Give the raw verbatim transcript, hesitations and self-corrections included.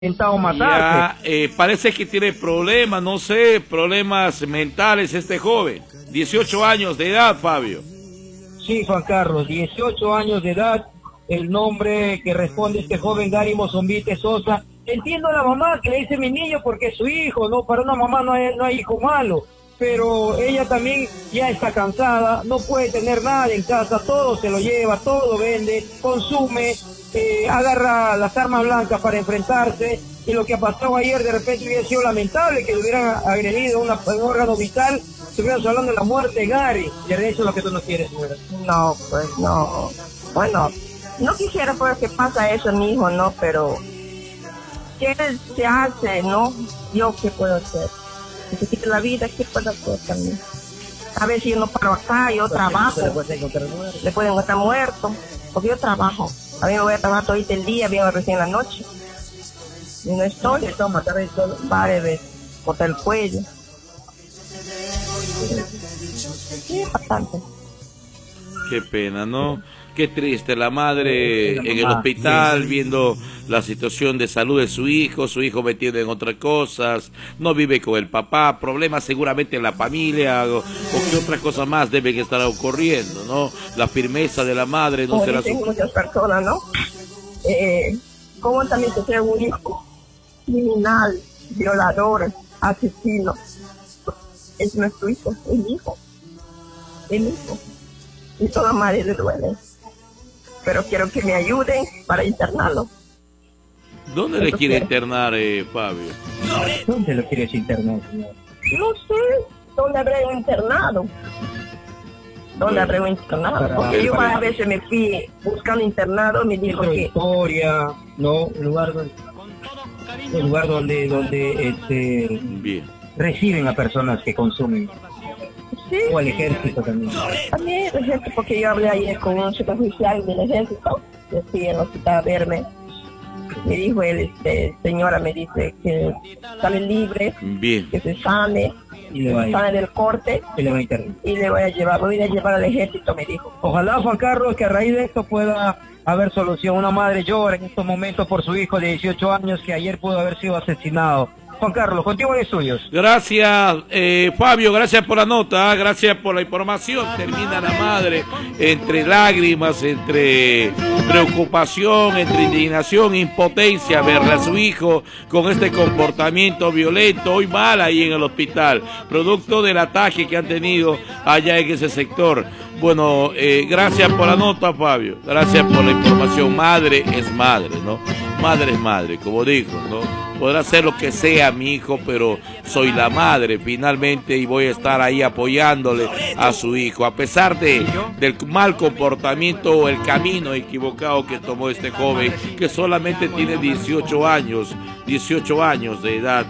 intentado matarse. Ya, eh, parece que tiene problemas, no sé, problemas mentales este joven. dieciocho años de edad, Fabio. Sí, Juan Carlos, dieciocho años de edad, el nombre que responde este joven Gary Mozombite Sosa. Entiendo a la mamá que le dice mi niño porque es su hijo, ¿no? Para una mamá no hay, no hay hijo malo, pero ella también ya está cansada, no puede tener nada en casa, todo se lo lleva, todo vende, consume, eh, agarra las armas blancas para enfrentarse, y lo que ha pasado ayer de repente hubiera sido lamentable que le hubieran agredido una, un órgano vital. Estuvimos hablando de la muerte de Gary, y de eso es lo que tú no quieres, señora. No, pues no. Bueno, no quisiera pues que pasa eso, mi hijo, no, pero ¿qué se hace, no? Yo, ¿qué puedo hacer? Si se quita la vida, ¿qué puedo hacer también? A ver si yo no paro acá, yo trabajo. Le pueden encontrar muerto. Le pueden encontrar muerto, porque yo trabajo. A mí me voy a trabajar todo el día, vengo recién en la noche. Y no estoy, estoy a matar ahí solo. Varias veces, cortar el cuello. Sí, bastante. Qué pena, ¿no? Qué triste, la madre en el hospital viendo la situación de salud de su hijo, su hijo metido en otras cosas, no vive con el papá, problemas seguramente en la familia, o, o qué otras cosas más deben estar ocurriendo, ¿no? La firmeza de la madre no Como será dicen su... muchas personas, ¿no? Eh, ¿Cómo también se sea un hijo criminal, violador, asesino? Es nuestro hijo, el hijo, el hijo. Y toda madre le duele. Pero quiero que me ayuden para internarlo. ¿Dónde le quiere internar, eh, Fabio? ¿Dónde lo quieres internar, señor? No sé, ¿dónde habré un internado? ¿Dónde Bueno, habré un internado? para- Porque yo para- varias veces me fui buscando internado, me dijo Centro de que... historia, ¿no? Un lugar donde, un lugar donde, donde este, Bien. reciben a personas que consumen. Sí, O el ejército también. también el ejército, porque yo hablé ayer con un superoficial del ejército, yo fui al hospital a verme. Me dijo él, este, señora, me dice que sale libre, Bien. que se sane, Y le va a ir. sale del corte Y le va a internar. y le voy a llevar, voy a llevar al ejército, me dijo. Ojalá, Juan Carlos, que a raíz de esto pueda haber solución. Una madre llora en estos momentos por su hijo de dieciocho años que ayer pudo haber sido asesinado. Juan Carlos, contigo hay suyos. Gracias, eh, Fabio, gracias por la nota, gracias por la información. Termina la madre entre lágrimas, entre preocupación, entre indignación, impotencia, verle a su hijo con este comportamiento violento, hoy mal ahí en el hospital, producto del ataque que han tenido allá en ese sector. Bueno, eh, gracias por la nota, Fabio, gracias por la información. Madre es madre, ¿no? Madre es madre, como dijo, ¿no? Podrá ser lo que sea mi hijo, pero soy la madre finalmente y voy a estar ahí apoyándole a su hijo, a pesar de del mal comportamiento o el camino equivocado que tomó este joven, que solamente tiene dieciocho años, dieciocho años de edad.